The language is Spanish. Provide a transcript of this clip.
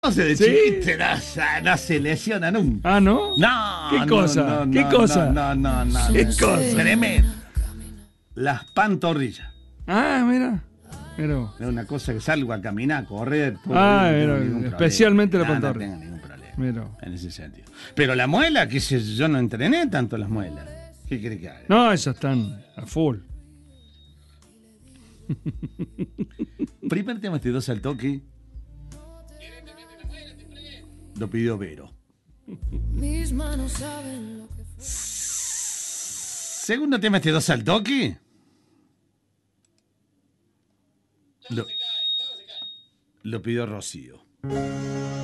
De ¿Sí? chiquito no se lesiona nunca. Ah, ¿no? No. ¿Qué cosa? ¿Qué cosa? No. ¿Qué cosa? Tremendo. Las pantorrillas. Ah, mira. Pero. Es una cosa que salgo a caminar, a correr. Ah, no tengo mira, ningún especialmente la problema. pantorrilla. No tengo ningún problema. Mira. En ese sentido. Pero la muela, que yo no entrené tanto las muelas. ¿Qué crees que haga? No, esas están a full. Primer tema este 2 al toque. Lo pidió Vero. Mis manos saben lo que fue. Segundo tema este 2 al toque. Lo pidió Rocío.